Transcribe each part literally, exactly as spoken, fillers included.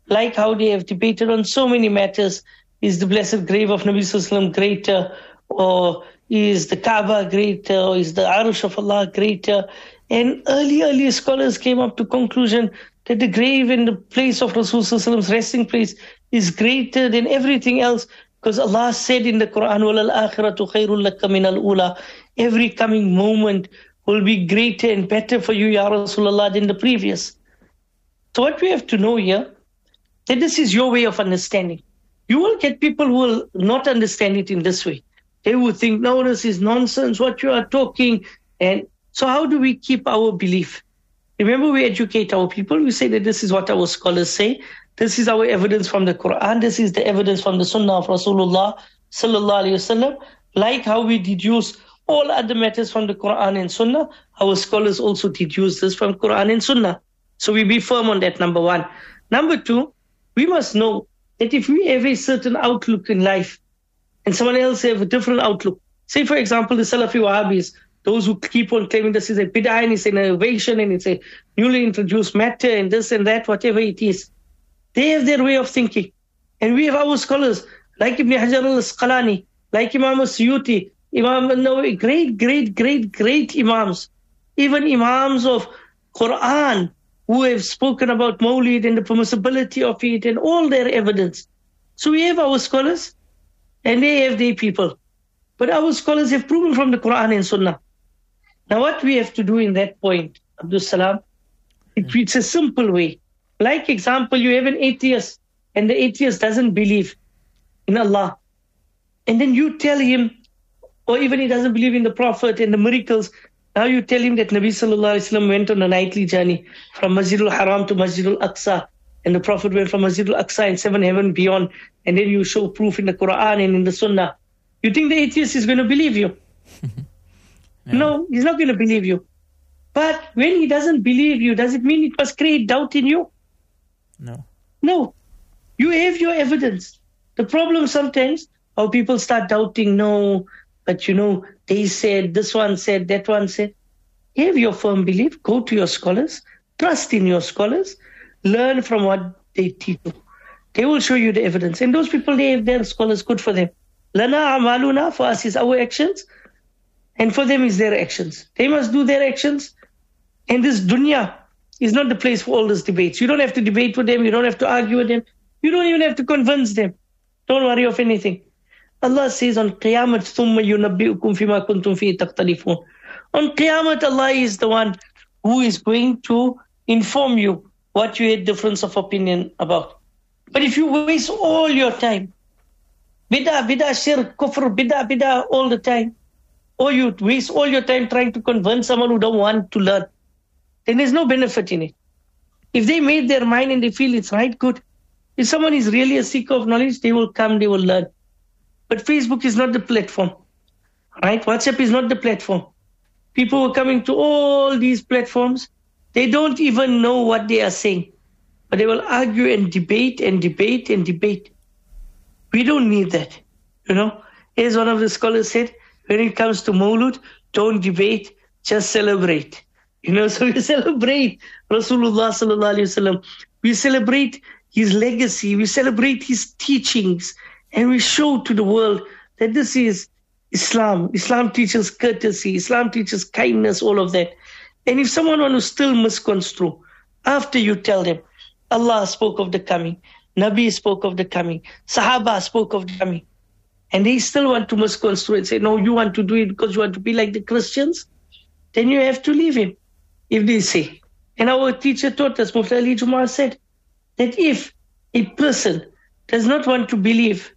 like how they have debated on so many matters. Is the blessed grave of Nabi Sallallahu Alaihi Wasallam greater? Or is the Kaaba greater? Or is the Arush of Allah greater? And early, early scholars came up to conclusion that the grave and the place of Rasul Sallallahu Alaihi Wasallam's resting place is greater than everything else, because Allah said in the Quran, وَلَلْ آخِرَةُ خَيْرٌ لَكَ مِنَ الْأُولَى. Every coming moment will be greater and better for you, Ya Rasulullah, than the previous. So what we have to know here, that this is your way of understanding. You will get people who will not understand it in this way. They will think, no, this is nonsense, what you are talking. And so how do we keep our belief? Remember, we educate our people. We say that this is what our scholars say. This is our evidence from the Quran. This is the evidence from the Sunnah of Rasulullah Sallallahu Alaihi Wasallam. Like how we deduce all other matters from the Quran and Sunnah, our scholars also deduce this from Quran and Sunnah. So we be firm on that, number one. Number two, we must know that if we have a certain outlook in life and someone else have a different outlook, say for example the Salafi Wahhabis, those who keep on claiming this is a bid'ah and it's an innovation and it's a newly introduced matter and this and that, whatever it is, they have their way of thinking. And we have our scholars like Ibn Hajar al-Asqalani, like Imam al-Suyuti, Imam al-Nawawi, great, great, great, great Imams, even Imams of Quran, who have spoken about Mawlid and the permissibility of it and all their evidence. So we have our scholars and they have their people. But our scholars have proven from the Quran and Sunnah. Now what we have to do in that point, Abdul Salam, it, it's a simple way. Like example, you have an atheist and the atheist doesn't believe in Allah. And then you tell him, or even he doesn't believe in the Prophet and the miracles, now you tell him that Nabi Sallallahu Alaihi Wasallam went on a nightly journey from Masjidul Haram to Masjidul Aqsa, and the Prophet went from Masjidul Aqsa and seven heaven beyond, and then you show proof in the Quran and in the Sunnah. You think the atheist is going to believe you? Yeah. No, he's not going to believe you. But when he doesn't believe you, does it mean it must create doubt in you? No. No. You have your evidence. The problem sometimes, how people start doubting, no, but you know, they said, this one said, that one said. Have your firm belief, go to your scholars, trust in your scholars, learn from what they teach you. They will show you the evidence. And those people, they have their scholars, good for them. Lana amaluna, for us is our actions, and for them is their actions. They must do their actions. And this dunya is not the place for all these debates. You don't have to debate with them. You don't have to argue with them. You don't even have to convince them. Don't worry of anything. Allah says on Qiyamah, ثُمَّ يُنَبِّئُكُمْ فِيمَا كُنْتُمْ فِيهِ تَخْتَلِفُونَ. On Qiyamah, Allah is the one who is going to inform you what you had difference of opinion about. But if you waste all your time, bid'ah, bid'ah, shirk, kufr, bid'ah, bid'ah all the time, or you waste all your time trying to convince someone who don't want to learn, then there's no benefit in it. If they made their mind and they feel it's right, good. If someone is really a seeker of knowledge, they will come, they will learn. But Facebook is not the platform, right? WhatsApp is not the platform. People who are coming to all these platforms, they don't even know what they are saying. But they will argue and debate and debate and debate. We don't need that, you know. As one of the scholars said, when it comes to Mawlud, don't debate, just celebrate. You know, so we celebrate Rasulullah Sallallahu Alaihi Wasallam. We celebrate his legacy. We celebrate his teachings. And we show to the world that this is Islam. Islam teaches courtesy. Islam teaches kindness, all of that. And if someone wants to still misconstrue, after you tell them, Allah spoke of the coming, Nabi spoke of the coming, Sahaba spoke of the coming, and they still want to misconstrue and say, no, you want to do it because you want to be like the Christians, then you have to leave him, if they say. And our teacher taught us, Mufti Ali Jumar said, that if a person does not want to believe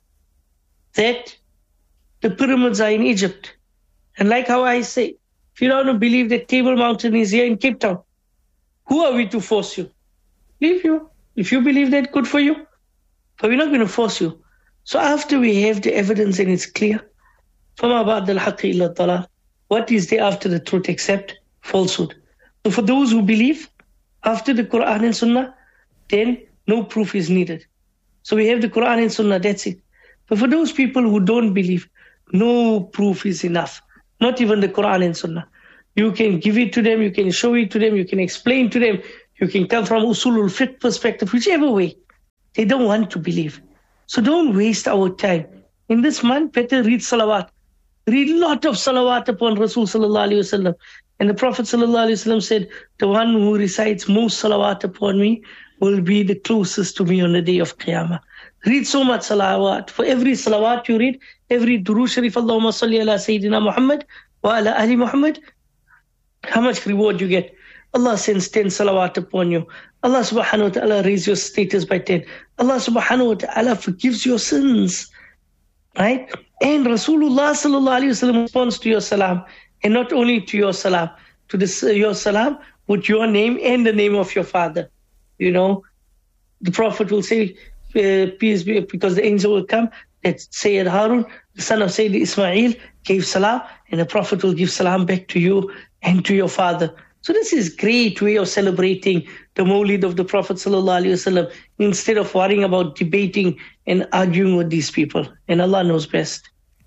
that the pyramids are in Egypt, and like how I say, if you don't believe that Table Mountain is here in Cape Town, who are we to force you? Leave you. If you believe that, good for you. But we're not going to force you. So after we have the evidence and it's clear, فَمَا بَعْدَ الْحَقِّ إِلَّا الضَّلَالِ, what is there after the truth except falsehood? So for those who believe, after the Quran and Sunnah, then no proof is needed. So we have the Quran and Sunnah, that's it. But for those people who don't believe, no proof is enough. Not even the Quran and Sunnah. You can give it to them, you can show it to them, you can explain to them, you can come from usulul fiqh perspective, whichever way. They don't want to believe. So don't waste our time. In this month, better read salawat. Read a lot of salawat upon Rasul sallallahu alaihi wasallam. And the Prophet sallallahu alaihi wasallam said, the one who recites most salawat upon me will be the closest to me on the day of Qiyamah. Read so much salawat. For every salawat you read, every durood sharif, Allahumma salli ala Sayyidina Muhammad wa ala Ali Muhammad, how much reward you get? Allah sends ten salawat upon you. Allah subhanahu wa ta'ala raises your status by ten. Allah subhanahu wa ta'ala forgives your sins. Right? And Rasulullah sallallahu alayhi wa sallam responds to your salam. And not only to your salam, to this, uh, your salam with your name and the name of your father. You know, the Prophet will say, uh, peace be, because the angel will come, that Sayyid Harun, the son of Sayyid Ismail, gave salam, and the Prophet will give salam back to you and to your father. So this is great way of celebrating the Mawlid of the Prophet sallallahu alaihi wasallam, instead of worrying about debating and arguing with these people. And Allah knows best.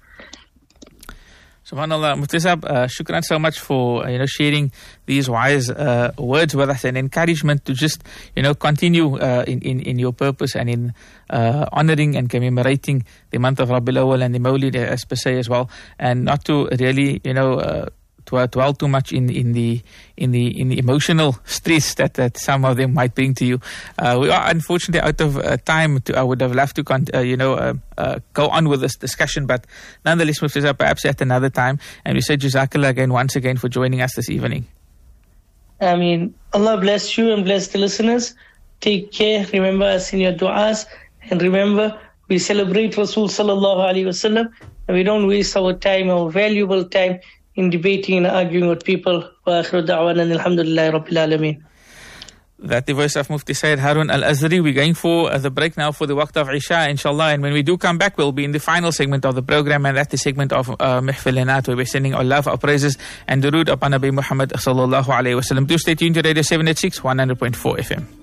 SubhanAllah, Mufti Sahab, uh, shukran so much for uh, you know sharing these wise uh, words with us and encouragement to just you know continue uh, in, in in your purpose and in uh, honoring and commemorating the month of Rabiul Awwal and the Mawlid as per se as well, and not to really you know uh, to dwell too much in, in the in the in the emotional stress that, that some of them might bring to you. Uh, we are unfortunately out of uh, time. To, I would have loved to con- uh, you know uh, uh, go on with this discussion, but nonetheless, Mufti Sahab, perhaps at another time. And we say Jazakallah again once again for joining us this evening. I mean, Allah bless you and bless the listeners. Take care. Remember us in your du'as, and remember we celebrate Rasul sallallahu alaihi wasallam, and we don't waste our time, our valuable time, in debating and arguing with people. Wa akhiru da'wana alhamdulillahi rabbil alameen. That the voice of Mufti Sayyid Harun Al-Azhari. We're going for uh, the break now for the waqt of Isha, inshallah. And when we do come back, we'll be in the final segment of the program, and that's the segment of uh, Mihfil Hinat, where we're sending our love, our praises, and durood upon Nabi Muhammad sallallahu alayhi wa sallam. Do stay tuned to Radio seven eighty-six, one hundred point four F M.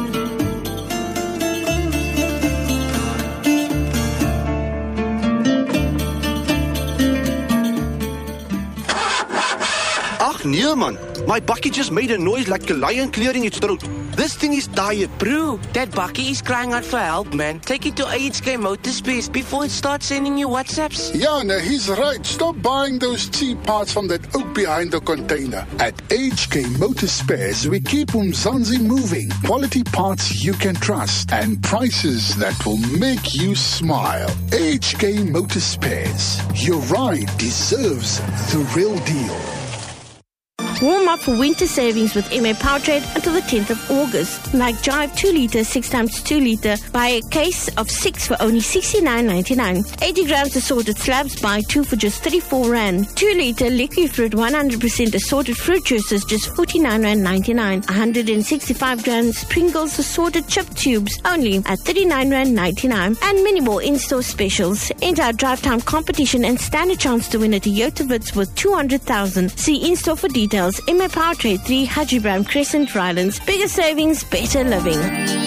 Nee man, my bakkie just made a noise like a lion clearing its throat. This thing is tired. Bro, that bakkie is crying out for help, man. Take it to H K Motorspares before it starts sending you WhatsApps. Yeah, no, he's right. Stop buying those cheap parts from that oak behind the container. At H K Motorspares, we keep Umzansi moving. Quality parts you can trust and prices that will make you smile. H K Motorspares. Your ride deserves the real deal. Warm up for winter savings with M A Powertrade until the tenth of August. Like Jive two litre, six times two litre, buy a case of six for only sixty-nine ninety-nine. eighty grams assorted slabs, buy two for just thirty-four rand. two litre liquid fruit, one hundred percent assorted fruit juices, just forty-nine rand ninety-nine. one hundred sixty-five grams Pringles assorted chip tubes, only at thirty-nine rand ninety-nine. And many more in-store specials. Enter our drive time competition and stand a chance to win a Toyota Vitz worth two hundred thousand. See in-store for details. M A Powertrade, three Haji Brown Crescent, Rylands. Bigger savings, better living.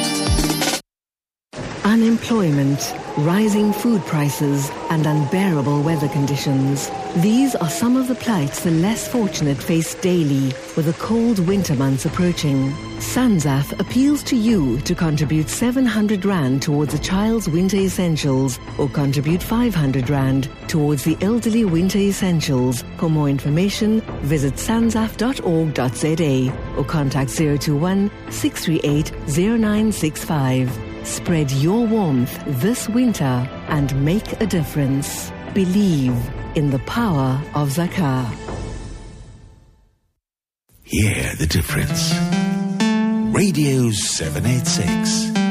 Unemployment, rising food prices, and unbearable weather conditions. These are some of the plights the less fortunate face daily with the cold winter months approaching. Sanzaf appeals to you to contribute seven hundred rand towards a child's winter essentials or contribute five hundred rand towards the elderly winter essentials. For more information, visit sanzaf dot org dot z a or contact zero two one, six three eight, zero nine six five. Spread your warmth this winter and make a difference. Believe in the power of Zakah. Hear the difference. Radio seven eighty-six.